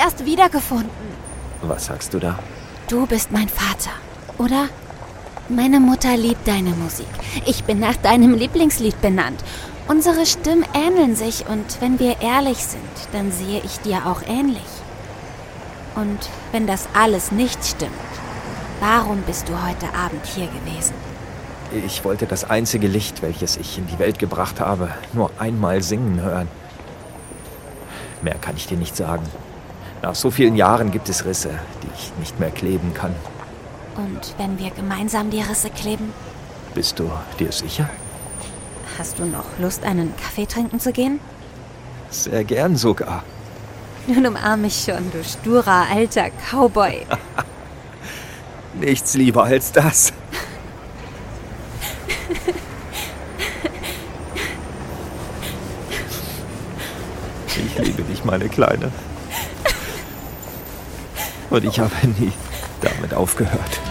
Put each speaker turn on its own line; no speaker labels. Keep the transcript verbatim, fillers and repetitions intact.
erst wiedergefunden.
Was sagst du da?
Du bist mein Vater, oder? Meine Mutter liebt deine Musik. Ich bin nach deinem Lieblingslied benannt. Unsere Stimmen ähneln sich und wenn wir ehrlich sind, dann sehe ich dir auch ähnlich. Und wenn das alles nicht stimmt, warum bist du heute Abend hier gewesen?
Ich wollte das einzige Licht, welches ich in die Welt gebracht habe, nur einmal singen hören. Mehr kann ich dir nicht sagen. Nach so vielen Jahren gibt es Risse, die ich nicht mehr kleben kann.
Und wenn wir gemeinsam die Risse kleben?
Bist du dir sicher?
Hast du noch Lust, einen Kaffee trinken zu gehen?
Sehr gern sogar.
Nun umarm mich schon, du sturer alter Cowboy.
Nichts lieber als das. Ich liebe dich, meine Kleine. Und ich habe nie damit aufgehört.